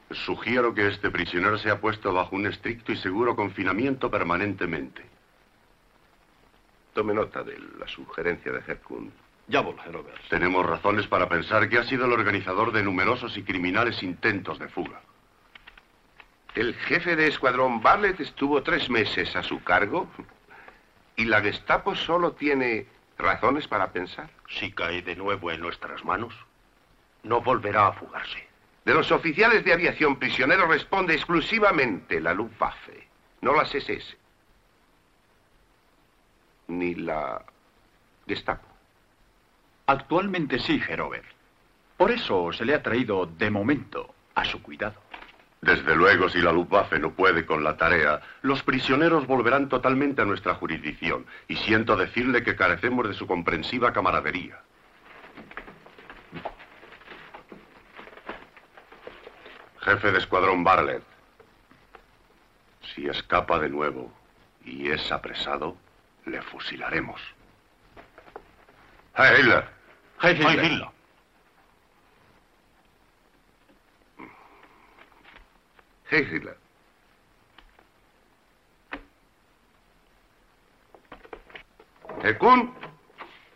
Sugiero que este prisionero sea puesto bajo un estricto y seguro confinamiento permanentemente. Tome nota de la sugerencia de Hepkun. Jawohl, Herr Oberst. Tenemos razones para pensar que ha sido el organizador de numerosos y criminales intentos de fuga. El jefe de escuadrón Bartlett estuvo 3 meses a su cargo y la Gestapo solo tiene razones para pensar. Si cae de nuevo en nuestras manos, no volverá a fugarse. De los oficiales de aviación prisioneros responde exclusivamente la Luftwaffe, no las SS, ni la Gestapo. Actualmente sí, Herr Oberst. Por eso se le ha traído, de momento, a su cuidado. Desde luego, si la Luftwaffe no puede con la tarea, los prisioneros volverán totalmente a nuestra jurisdicción. Y siento decirle que carecemos de su comprensiva camaradería. Jefe de escuadrón Bartlett, si escapa de nuevo y es apresado, le fusilaremos. ¡Hey, Hitler! Heil Hitler. Hey, Hitler. Hepkun.